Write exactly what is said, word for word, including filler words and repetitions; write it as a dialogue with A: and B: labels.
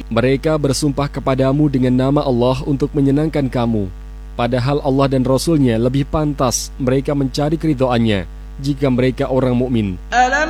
A: Mereka bersumpah kepadamu dengan nama Allah untuk menyenangkan kamu, padahal Allah dan Rasul-Nya lebih pantas mereka mencari keridhaannya jika mereka orang mukmin.